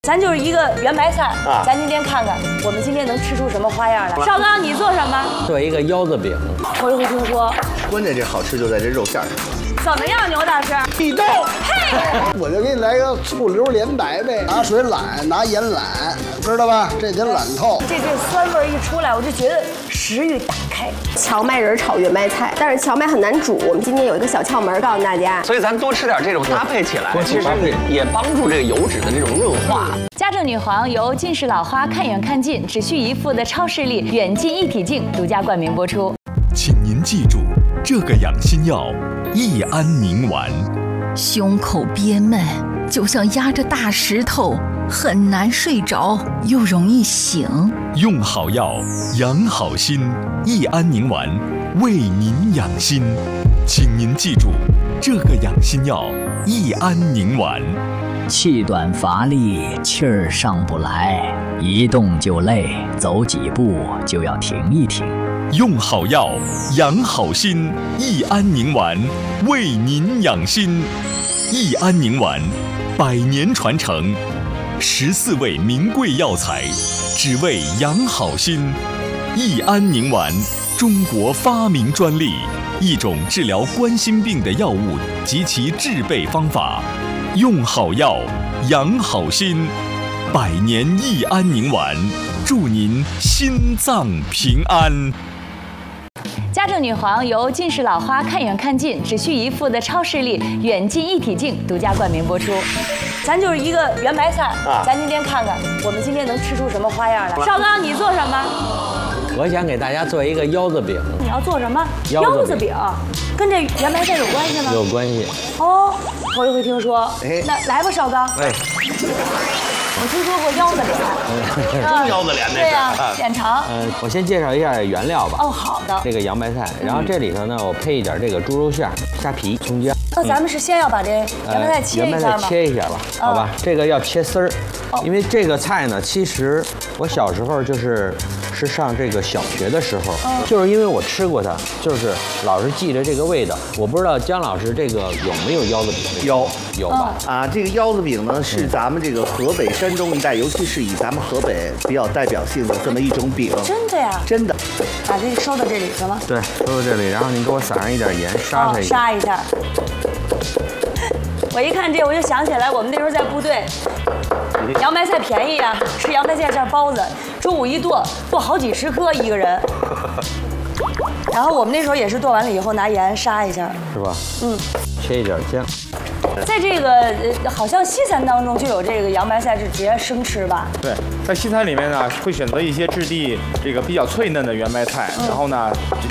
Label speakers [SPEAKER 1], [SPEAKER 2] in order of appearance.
[SPEAKER 1] 咱就是一个圆白菜啊，咱今天看看我们今天能吃出什么花样来。少刚，你做什么？
[SPEAKER 2] 做一个腰子饼。
[SPEAKER 1] 头一回听说。
[SPEAKER 3] 关键这好吃就在这肉馅上。
[SPEAKER 1] 怎么样，牛大师？
[SPEAKER 3] 地道。
[SPEAKER 1] 嘿，
[SPEAKER 4] 我就给你来个醋溜莲白呗，拿水懒，拿盐懒，知道吧？这得懒透。
[SPEAKER 1] 这酸味一出来，我就觉得食欲打开。
[SPEAKER 5] 荞麦仁炒圆白菜，但是荞麦很难煮，我们今天有一个小窍门告诉大家。
[SPEAKER 6] 所以咱多吃点这种搭配起来，其实也帮助这个油脂的这种润化。
[SPEAKER 7] 家政女皇由近视老花看远看近只需一副的超视力远近一体镜独家冠名播出。
[SPEAKER 8] 请您记住，这个养心药益安宁丸。
[SPEAKER 9] 胸口憋闷，就像压着大石头，很难睡着，又容易醒。
[SPEAKER 8] 用好药，养好心，益安宁丸为您养心。请您记住，这个养心药益安宁丸。
[SPEAKER 10] 气短乏力，气儿上不来，一动就累，走几步就要停一停。
[SPEAKER 8] 用好药，养好心，益安宁丸为您养心。益安宁丸100年传承，14味名贵药材，只为养好心。益安宁丸，中国发明专利，一种治疗冠心病的药物及其制备方法。用好药，养好心，100年益安宁丸，祝您心脏平安。
[SPEAKER 7] 家政女皇由近视老花看远看近只需一副的超视力远近一体镜独家冠名播出。
[SPEAKER 1] 咱就是一个圆白菜啊，咱今天看看我们今天能吃出什么花样来。少刚，你做什么？
[SPEAKER 2] 我想给大家做一个腰子饼。
[SPEAKER 1] 你要做什么？腰子饼，跟这圆白菜有关系吗？
[SPEAKER 2] 有关系。
[SPEAKER 1] 哦，头一回听说。哎，那来吧，少刚。哎。我听说过腰子脸，
[SPEAKER 6] 真腰子脸那是。
[SPEAKER 1] 对呀，脸长。
[SPEAKER 2] 我先介绍一下原料吧。
[SPEAKER 1] 哦，好的。
[SPEAKER 2] 这个洋白菜，然后这里头呢，我配一点这个猪肉馅、虾皮、葱姜。
[SPEAKER 1] 那咱们是先要把这洋白菜切一下吗？
[SPEAKER 2] 洋白菜切一下吧，好吧。这个要切丝儿，因为这个菜呢，其实我小时候是上这个小学的时候，就是因为我吃过它，就是老是记着这个味道。我不知道姜老师这个有没有腰子饼？有吧？
[SPEAKER 3] 啊，这个腰子饼呢是咱们这个河北、山东一带，尤其是以咱们河北比较代表性的这么一种饼。
[SPEAKER 1] 真的呀？
[SPEAKER 3] 真的。
[SPEAKER 1] 把这个收到这里行吗？
[SPEAKER 2] 对，收到这里，然后你给我撒上一点盐，沙它一下。
[SPEAKER 1] 沙一下。我一看这，我就想起来我们那时候在部队。洋白菜便宜啊，吃洋白菜馅包子，中午一剁好几10颗一个人。然后我们那时候也是剁完了以后拿盐沙一下，
[SPEAKER 2] 是吧？嗯，切一点姜。
[SPEAKER 1] 在这个好像西餐当中就有这个洋白菜是直接生吃吧？
[SPEAKER 11] 对，在西餐里面呢，会选择一些质地这个比较脆嫩的圆白菜，然后呢